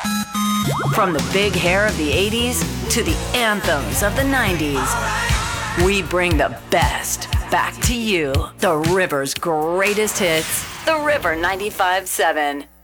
From the big hair of the 80s to the anthems of the 90s, we bring the best back to you. The River's greatest hits. The River 95.7.